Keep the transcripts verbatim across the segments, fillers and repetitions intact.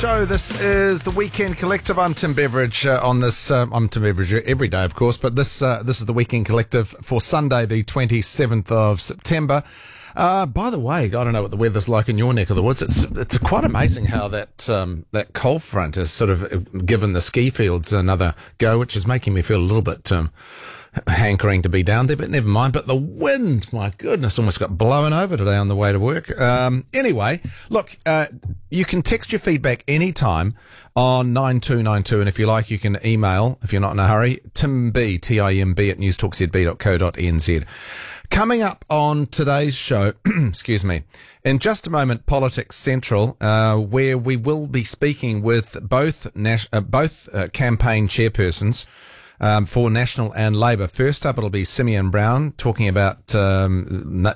show. This is the Weekend Collective. I'm Tim Beveridge uh, on this. Uh, I'm Tim Beveridge every day, of course, but this uh, this is the Weekend Collective for Sunday, the twenty-seventh of September. Uh, by the way, I don't know what the weather's like in your neck of the woods. It's it's quite amazing how that um, that cold front has sort of given the ski fields another go, which is making me feel a little bit um, hankering to be down there, but never mind. But the wind, my goodness, almost got blown over today on the way to work. Um, anyway, look, uh, you can text your feedback anytime on nine two nine two, and if you like, you can email, if you're not in a hurry, timb, T I M B, at newstalk z b dot co dot n z. Coming up on today's show, excuse me, in just a moment, Politics Central, uh, where we will be speaking with both nas- uh, both uh, campaign chairpersons um, for National and Labour. First up, it'll be Simeon Brown talking about um,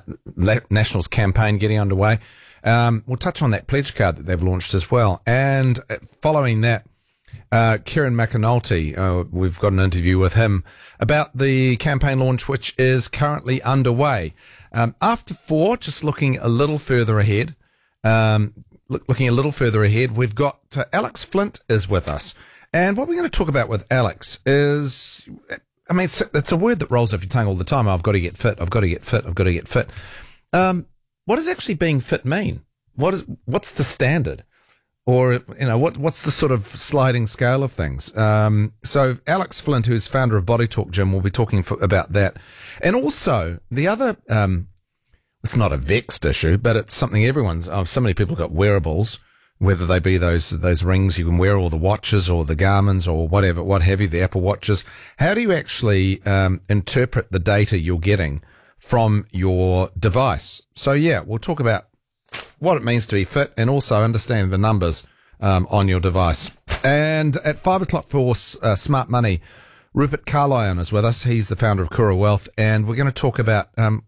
Na- National's campaign getting underway. Um, we'll touch on that pledge card that they've launched as well. And following that, Uh, Kieran McAnulty, uh, we've got an interview with him about the campaign launch, which is currently underway. Um, after four, just looking a little further ahead, um, look, looking a little further ahead, we've got uh, Alex Flint is with us. And what we're going to talk about with Alex is, I mean, it's, it's a word that rolls off your tongue all the time. I've got to get fit. I've got to get fit. I've got to get fit. Um, what does actually being fit mean? What is, what's the standard? Or, you know, what what's the sort of sliding scale of things? Um, so Alex Flint, who's founder of Body Talk Gym, will be talking for, about that. And also, the other, um, it's not a vexed issue, but it's something everyone's, oh, so many people have got wearables, whether they be those those rings you can wear, or the watches, or the Garmin's, or whatever, what have you, the Apple Watches. How do you actually um, interpret the data you're getting from your device? So, yeah, we'll talk about what it means to be fit, and also understanding the numbers um, on your device. And at five o'clock for uh, Smart Money, Rupert Carlyon is with us. He's the founder of Kura Wealth, and we're going to talk about, um,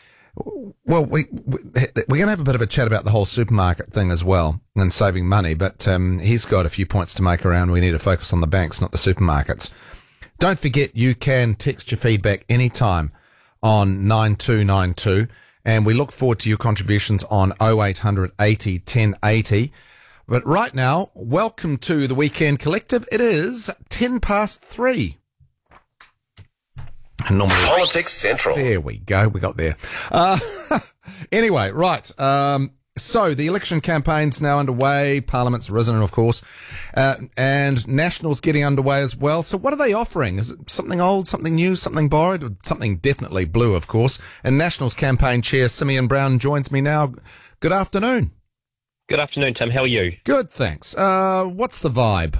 well, we, we, we're going to have a bit of a chat about the whole supermarket thing as well, and saving money, but um, he's got a few points to make around we need to focus on the banks, not the supermarkets. Don't forget, you can text your feedback anytime on nine two nine two. And we look forward to your contributions on oh eight hundred eighty ten eighty. But right now, welcome to the Weekend Collective. It is ten past three. And normally, Politics Central. There we go. We got there. Uh, anyway, right. Um, so the election campaign's now underway. Parliament's risen, of course. Uh, and National's getting underway as well. So what are they offering? Is it something old, something new, something borrowed? Something definitely blue, of course. And National's campaign chair, Simeon Brown, joins me now. Good afternoon. Good afternoon, Tim. How are you? Good, thanks. Uh, what's the vibe?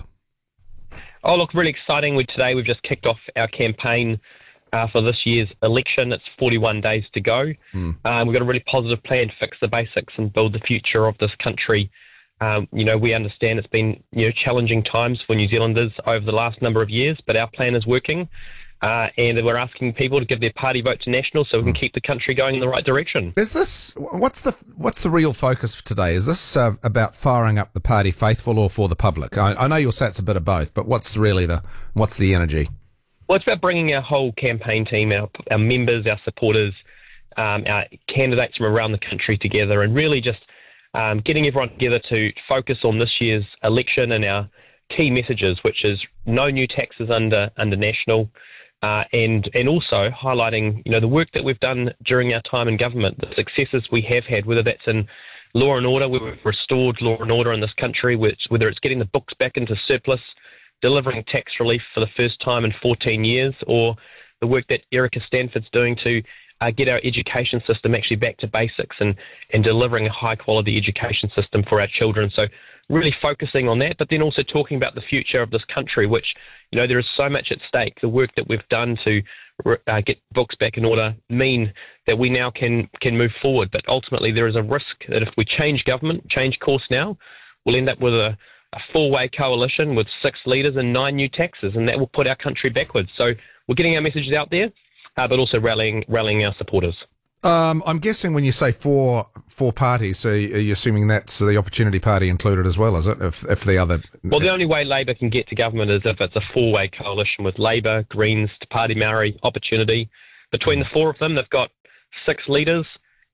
Oh, look, really exciting. We, today we've just kicked off our campaign Uh, for this year's election. It's forty-one days to go. Mm. Um, we've got a really positive plan to fix the basics and build the future of this country. Um, you know, we understand it's been, you know, challenging times for New Zealanders over the last number of years, but our plan is working. Uh, and we're asking people to give their party vote to National so we can mm. keep the country going in the right direction. Is this, what's the what's the real focus for today? Is this uh, about firing up the party faithful or for the public? I, I know you'll say it's a bit of both, but what's really the, what's the energy? Well, it's about bringing our whole campaign team, our, our members, our supporters, um, our candidates from around the country together, and really just um, getting everyone together to focus on this year's election and our key messages, which is no new taxes under under National, uh, and and also highlighting, you know, the work that we've done during our time in government, the successes we have had, whether that's in law and order, where we've restored law and order in this country, which, whether it's getting the books back into surplus, delivering tax relief for the first time in fourteen years, or the work that Erica Stanford's doing to uh, get our education system actually back to basics and, and delivering a high-quality education system for our children. So really focusing on that, but then also talking about the future of this country, which, you know, there is so much at stake. The work that we've done to uh, get books back in order mean that we now can, can move forward. But ultimately, there is a risk that if we change government, change course now, we'll end up with a a four-way coalition with six leaders and nine new taxes, and that will put our country backwards. So we're getting our messages out there, uh, but also rallying rallying our supporters. Um, I'm guessing when you say four four parties, so you're assuming that's the Opportunity Party included as well, is it? If if the other... Well, the only way Labour can get to government is if it's a four-way coalition with Labour, Greens, Te Pāti Māori, Opportunity. Between the four of them, they've got six leaders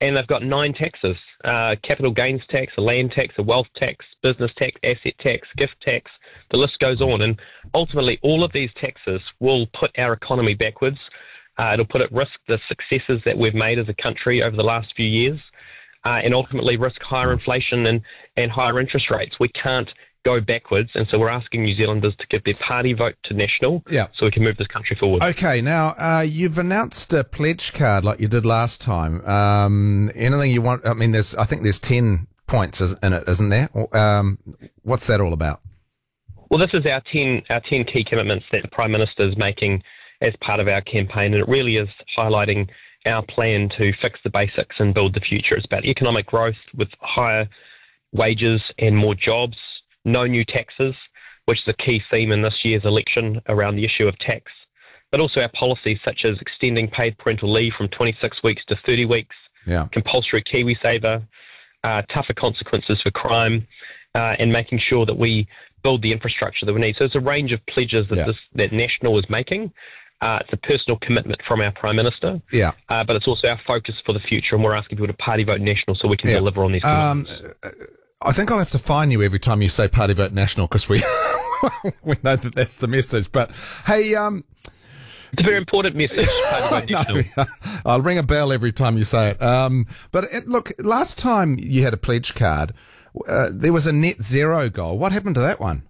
and they've got nine taxes, uh, capital gains tax, a land tax, a wealth tax, business tax, asset tax, gift tax, the list goes on. And ultimately, all of these taxes will put our economy backwards. Uh, it'll put at risk the successes that we've made as a country over the last few years, uh, and ultimately risk higher inflation and, and higher interest rates. We can't go backwards, and so we're asking New Zealanders to give their party vote to National, yeah. so we can move this country forward. Okay, now uh, you've announced a pledge card like you did last time. Um, anything you want? I mean, there's I think there's ten points in it, isn't there? Um, what's that all about? Well, this is our ten our ten key commitments that the Prime Minister is making as part of our campaign, and it really is highlighting our plan to fix the basics and build the future. It's about economic growth with higher wages and more jobs. No new taxes, which is a key theme in this year's election around the issue of tax, but also our policies such as extending paid parental leave from twenty-six weeks to thirty weeks, yeah. compulsory KiwiSaver, uh, tougher consequences for crime, uh, and making sure that we build the infrastructure that we need. So there's a range of pledges that, yeah. this, that National is making. Uh, it's a personal commitment from our Prime Minister, yeah. uh, but it's also our focus for the future, and we're asking people to party vote National so we can yeah. deliver on these commitments. Um, I think I'll have to fine you every time you say party vote National because we we know that that's the message. But hey, um, it's a very important message. Party vote National. I'll ring a bell every time you say it. Um, but it, look, last time you had a pledge card, uh, there was a net zero goal. What happened to that one?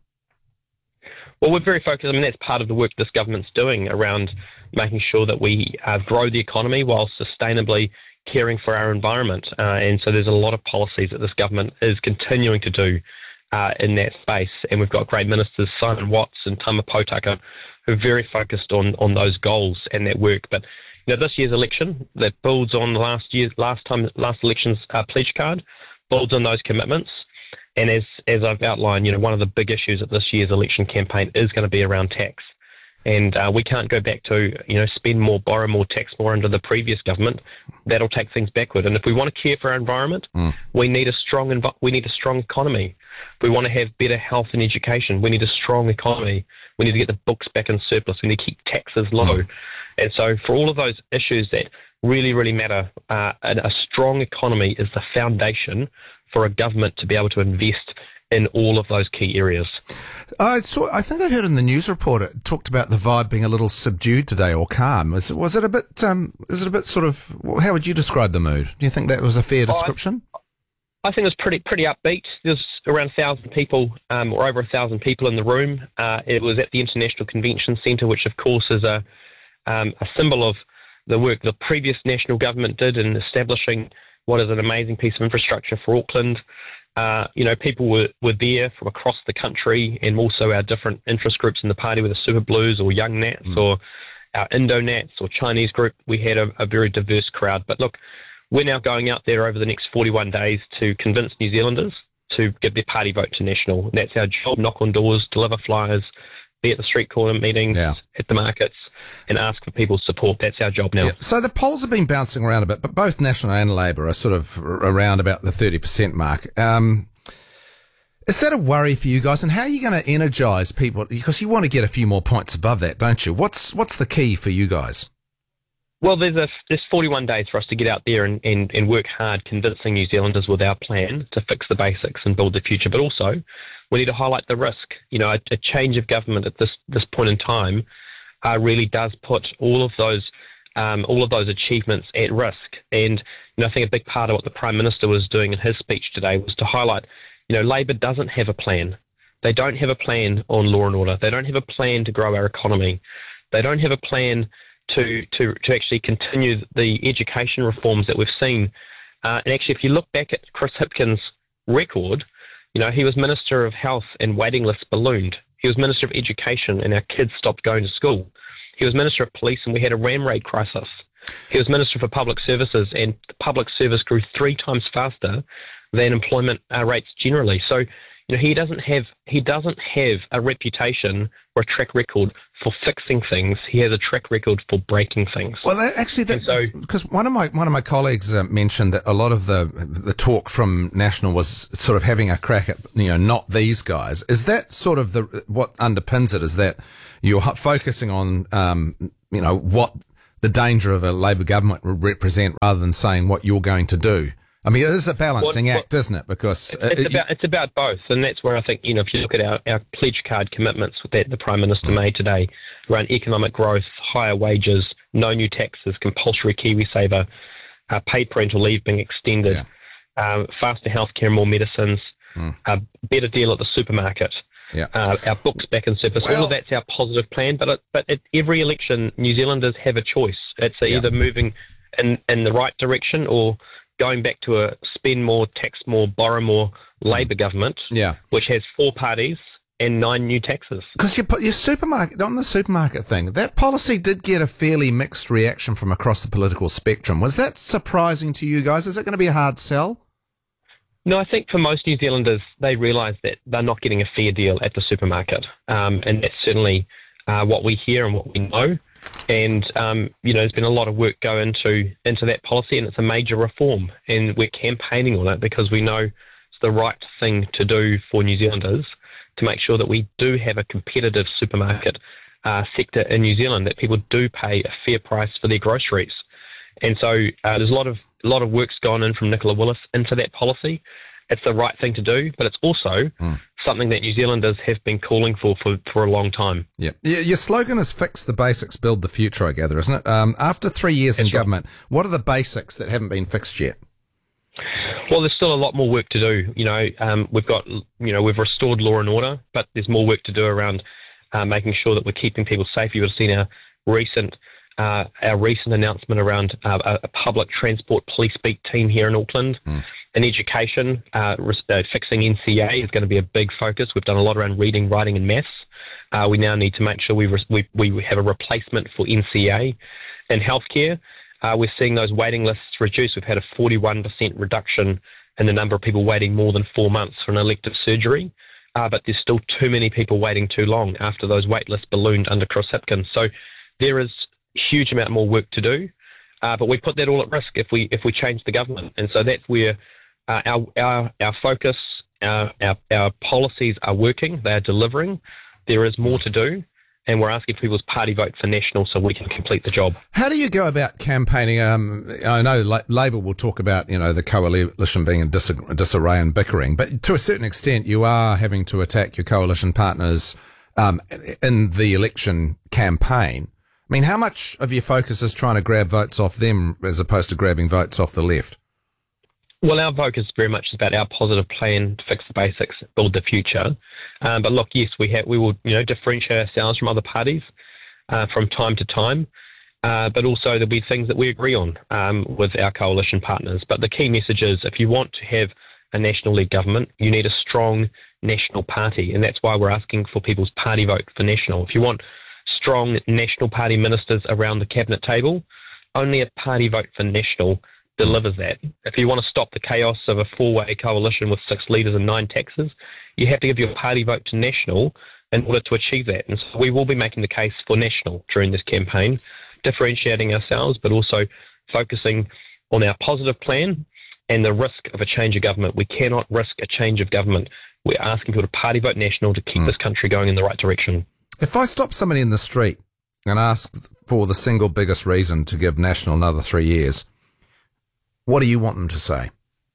Well, we're very focused. I mean, that's part of the work this government's doing around making sure that we uh, grow the economy while sustainably caring for our environment. Uh, and so there's a lot of policies that this government is continuing to do uh, in that space. And we've got great ministers, Simon Watts and Tama Potaka, who are very focused on, on those goals and that work. But you know, this year's election that builds on last year's, last time, last election's uh, pledge card, builds on those commitments. And as as I've outlined, you know, one of the big issues of this year's election campaign is going to be around tax. And uh, we can't go back to, you know, spend more, borrow more, tax more under the previous government. That'll take things backward. And if we want to care for our environment, mm. we need a strong env- we need a strong economy. If we want to have better health and education, we need a strong economy. We need to get the books back in surplus. We need to keep taxes low. Mm. And so for all of those issues that really, really matter, uh, a strong economy is the foundation for a government to be able to invest in all of those key areas. I saw. I think I heard in the news report it talked about the vibe being a little subdued today, or calm. Was, was it a bit? Um, is it a bit sort of? How would you describe the mood? Do you think that was a fair description? Oh, I, I think it was pretty pretty upbeat. There's around a thousand people, um, or over a thousand people in the room. Uh, it was at the International Convention Centre, which of course is a um, a symbol of the work the previous national government did in establishing what is an amazing piece of infrastructure for Auckland. Uh, you know, people were, were there from across the country, and also our different interest groups in the party, whether Super Blues or Young Nats mm. or our Indo Nats or Chinese group. We had a, a very diverse crowd. But look, we're now going out there over the next forty-one days to convince New Zealanders to give their party vote to National. And that's our job: knock on doors, deliver flyers, be at the street corner meetings, yeah. at the markets, and ask for people's support. That's our job now. Yeah. So the polls have been bouncing around a bit, but both National and Labour are sort of around about the thirty percent mark. Um, is that a worry for you guys? And how are you going to energise people? Because you want to get a few more points above that, don't you? What's what's the key for you guys? Well, there's a, there's forty-one days for us to get out there and, and, and work hard convincing New Zealanders with our plan to fix the basics and build the future. But also, we need to highlight the risk. You know, a, a change of government at this this point in time uh, really does put all of those um, all of those achievements at risk. And you know, I think a big part of what the Prime Minister was doing in his speech today was to highlight, you know, Labor doesn't have a plan. They don't have a plan on law and order. They don't have a plan to grow our economy. They don't have a plan to to to actually continue the education reforms that we've seen. Uh, and actually, if you look back at Chris Hipkins' record, you know, he was Minister of Health and waiting lists ballooned. He was Minister of Education and our kids stopped going to school. He was Minister of Police and we had a ram raid crisis. He was Minister for Public Services and the public service grew three times faster than employment uh, rates generally. So, you know, he doesn't have he doesn't have a reputation or a track record for fixing things. He has a track record for breaking things. Well, actually, that, because so, one of my one of my colleagues uh, mentioned that a lot of the the talk from National was sort of having a crack at, you know, not these guys. Is that sort of the what underpins it? Is that you're focusing on um, you know, what the danger of a Labor government would represent rather than saying what you're going to do? I mean, it is a balancing well, act, well, isn't it? Because it's, it, about it's about both, and that's where I think, you know, if you look at our, our pledge card commitments that the Prime Minister mm. made today around economic growth, higher wages, no new taxes, compulsory KiwiSaver, uh, paid parental leave being extended, yeah. um, faster healthcare and more medicines, mm. a better deal at the supermarket. Yeah. Uh, our books back in service, well, all of that's our positive plan. But it, but at every election, New Zealanders have a choice. It's yeah. either moving in, in the right direction or going back to a spend more, tax more, borrow more Labor government, yeah. which has four parties and nine new taxes. Because you put your supermarket on the supermarket thing, that policy did get a fairly mixed reaction from across the political spectrum. Was that surprising to you guys? Is it going to be a hard sell? No, I think for most New Zealanders, they realise that they're not getting a fair deal at the supermarket. Um, and that's certainly uh, what we hear and what we know. And, um, you know, there's been a lot of work go into, into that policy, and it's a major reform. And we're campaigning on it because we know it's the right thing to do for New Zealanders to make sure that we do have a competitive supermarket uh, sector in New Zealand, that people do pay a fair price for their groceries. And so uh, there's a lot of a lot of work's gone in from Nicola Willis into that policy. It's the right thing to do, but it's also mm. something that New Zealanders have been calling for for, for a long time. Yeah. Your slogan is fix the basics, build the future, I gather, isn't it? Um, after three years That's in right. government, what are the basics that haven't been fixed yet? Well, there's still a lot more work to do. You know, um, we've got, you know, we've restored law and order, but there's more work to do around uh, making sure that we're keeping people safe. You would have seen our recent Uh, our recent announcement around uh, a, a public transport police beat team here in Auckland. Mm. In education, uh, uh, fixing N C A is going to be a big focus. We've done a lot around reading, writing and maths. Uh, we now need to make sure we, re- we we have a replacement for N C A. In healthcare, uh, we're seeing those waiting lists reduce. We've had a forty-one percent reduction in the number of people waiting more than four months for an elective surgery. Uh, but there's still too many people waiting too long after those wait lists ballooned under Chris Hipkins. So there is huge amount more work to do, uh, but we put that all at risk if we if we change the government, and so that's where uh, our our our focus, our, our our policies are working. They are delivering. There is more to do, and we're asking for people's party vote for National so we can complete the job. How do you go about campaigning? Um, I know La- Labor will talk about, you know, the coalition being in dis- disarray and bickering, but to a certain extent, you are having to attack your coalition partners um, in the election campaign. I mean, how much of your focus is trying to grab votes off them as opposed to grabbing votes off the left? Well, our focus very much is about our positive plan to fix the basics, build the future. Um, but look, yes, we have, we will, you know, differentiate ourselves from other parties uh, from time to time. Uh, but also there'll be things that we agree on um, with our coalition partners. But the key message is, if you want to have a national-led government, you need a strong national party, and that's why we're asking for people's party vote for National. If you want strong National Party ministers around the cabinet table, only a party vote for National delivers that. If you want to stop the chaos of a four-way coalition with six leaders and nine taxes, you have to give your party vote to National in order to achieve that. And so we will be making the case for National during this campaign, differentiating ourselves, but also focusing on our positive plan and the risk of a change of government. We cannot risk a change of government. We're asking people to party vote National to keep mm. this country going in the right direction. If I stop somebody in the street and ask for the single biggest reason to give National another three years, what do you want them to say?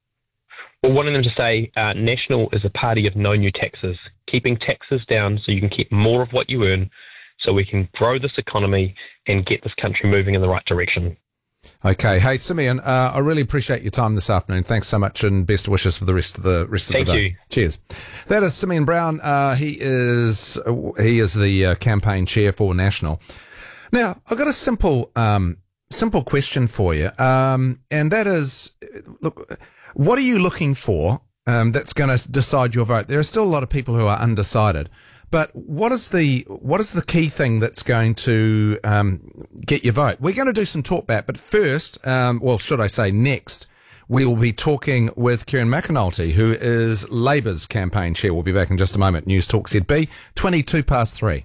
Well, wanting them to say uh, National is a party of no new taxes, keeping taxes down so you can keep more of what you earn, so we can grow this economy and get this country moving in the right direction. Okay. Hey, Simeon, uh, I really appreciate your time this afternoon. Thanks so much, and best wishes for the rest of the rest of Thank the day. You. Cheers. That is Simeon Brown. Uh, he is he is the uh, campaign chair for National. Now, I've got a simple um, simple question for you, um, and that is, look, what are you looking for um, that's going to decide your vote? There are still a lot of people who are undecided. But what is the what is the key thing that's going to um, get your vote? We're going to do some talk back, but first, um, well, should I say next, we will be talking with Kieran McAnulty, who is Labour's campaign chair. We'll be back in just a moment. News Talk Z B, twenty-two past three.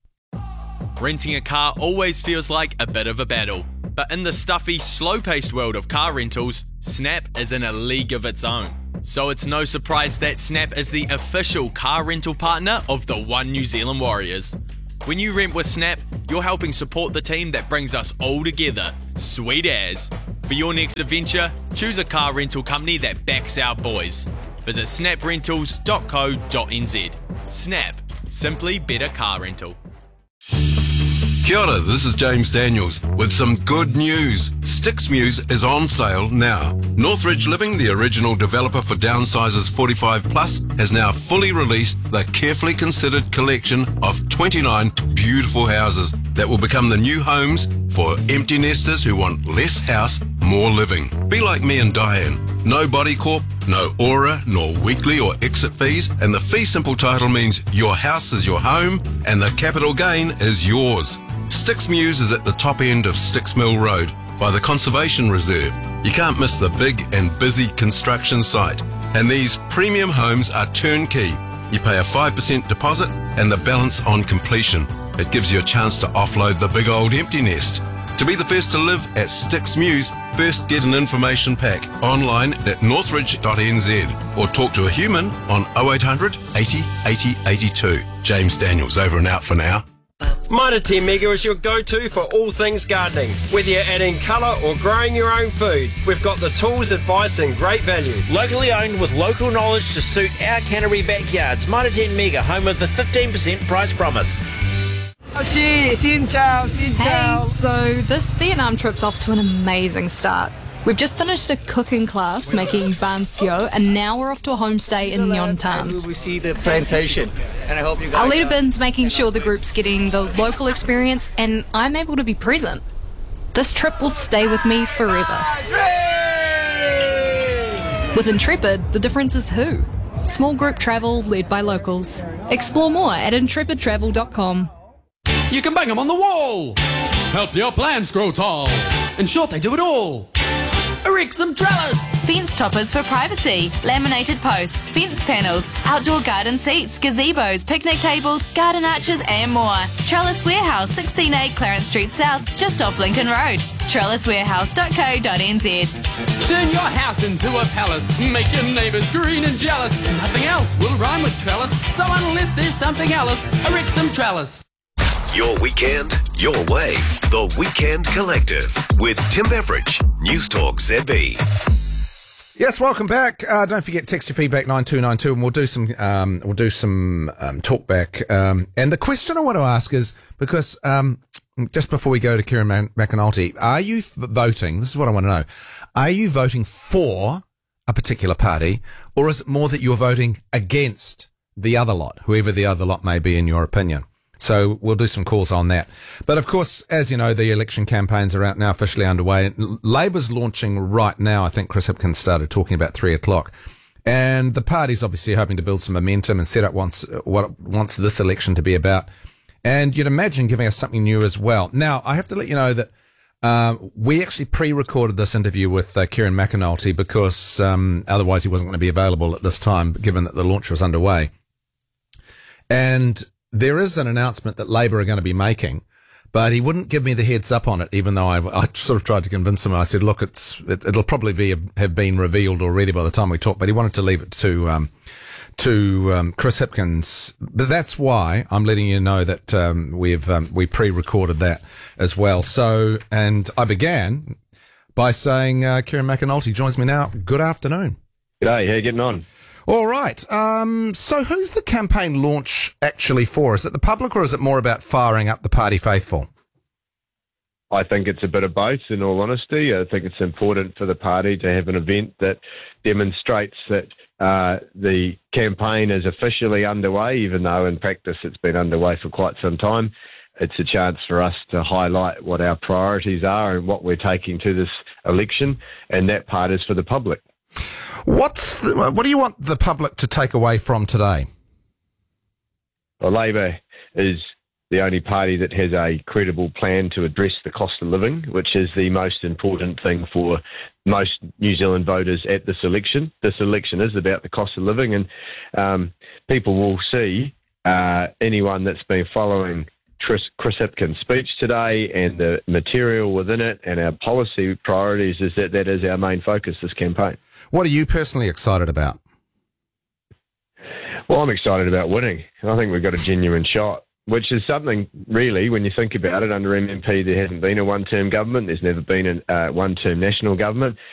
Renting a car always feels like a bit of a battle. But in the stuffy, slow-paced world of car rentals, Snap is in a league of its own. So it's no surprise that Snap is the official car rental partner of the One New Zealand Warriors. When you rent with Snap, you're helping support the team that brings us all together. Sweet as. For your next adventure, choose a car rental company that backs our boys. Visit snap rentals dot co dot n z. Snap. Simply better car rental. Kia ora, this is James Daniels with some good news. Sticks Muse is on sale now. Northridge Living, the original developer for downsizers forty-five plus, has now fully released the carefully considered collection of twenty-nine beautiful houses that will become the new homes for empty nesters who want less house, more living. Be like me and Diane. No body corp, no aura, nor weekly or exit fees, and the fee simple title means your house is your home and the capital gain is yours. Sticks Muse is at the top end of Sticks Mill Road by the Conservation Reserve. You can't miss the big and busy construction site. And these premium homes are turnkey. You pay a five percent deposit and the balance on completion. It gives you a chance to offload the big old empty nest. To be the first to live at Sticks Muse, first get an information pack online at northridge dot n z or talk to a human on oh eight hundred, eighty, eighty, eighty-two. James Daniels, over and out for now. Mitre ten Mega is your go-to for all things gardening. Whether you're adding colour or growing your own food, we've got the tools, advice and great value. Locally owned with local knowledge to suit our Canterbury backyards. Mitre ten Mega, home of the fifteen percent price promise. Xin chào, xin chào. Hey, so this Vietnam trip's off to an amazing start. We've just finished a cooking class making ban sio, and now we're off to a homestay in Nhon Tan. We will see the plantation, and I hope you guys. Our leader Bin's making sure the group's getting the local experience, and I'm able to be present. This trip will stay with me forever. With Intrepid, the difference is who. Small group travel led by locals. Explore more at intrepid travel dot com. You can bang them on the wall. Help your plants grow tall. In short, they do it all. Erect some trellis. Fence toppers for privacy, laminated posts, fence panels, outdoor garden seats, gazebos, picnic tables, garden arches and more. Trellis Warehouse, sixteen A Clarence Street South, just off Lincoln Road. trellis warehouse dot co dot n z. Turn your house into a palace. Make your neighbours green and jealous. Nothing else will rhyme with trellis, so unless there's something else, erect some trellis. Your weekend, your way. The Weekend Collective with Tim Beveridge, News Talk Z B. Yes, welcome back. Uh, don't forget, text your feedback nine two nine two, and we'll do some um, we'll do some um, talk back. Um, and the question I want to ask is, because um, just before we go to Kieran Man- McAnulty, are you f- voting? This is what I want to know. Are you voting for a particular party, or is it more that you're voting against the other lot, whoever the other lot may be in your opinion? So we'll do some calls on that. But of course, as you know, the election campaigns are out now, officially underway. Labor's launching right now. I think Chris Hipkins started talking about three o'clock. And the party's obviously hoping to build some momentum and set up wants, what it wants this election to be about. And you'd imagine giving us something new as well. Now, I have to let you know that um, we actually pre-recorded this interview with uh, Kieran McAnulty because um, otherwise he wasn't going to be available at this time, given that the launch was underway. And there is an announcement that Labor are going to be making, but he wouldn't give me the heads up on it, even though I, I sort of tried to convince him. I said, look, it's, it, it'll probably be, have been revealed already by the time we talk, but he wanted to leave it to, um, to, um, Chris Hipkins. But that's why I'm letting you know that, um, we've, um, we pre-recorded that as well. So, and I began by saying, uh, Kieran McAnulty joins me now. Good afternoon. G'day, how you getting on? All right. Um, so who's the campaign launch actually for? Is it the public or is it more about firing up the party faithful? I think it's a bit of both, in all honesty. I think it's important for the party to have an event that demonstrates that uh, the campaign is officially underway, even though in practice it's been underway for quite some time. It's a chance for us to highlight what our priorities are and what we're taking to this election, and that part is for the public. What's the, what do you want the public to take away from today? Well, Labor is the only party that has a credible plan to address the cost of living, which is the most important thing for most New Zealand voters at this election. This election is about the cost of living, and um, people will see uh, anyone that's been following Chris, Chris Hipkins' speech today and the material within it and our policy priorities is that that is our main focus this campaign. What are you personally excited about? Well, I'm excited about winning. I think we've got a genuine shot. which is something, really, when you think about it. Under M M P, there hasn't been a one-term government. There's never been a uh, one-term national government.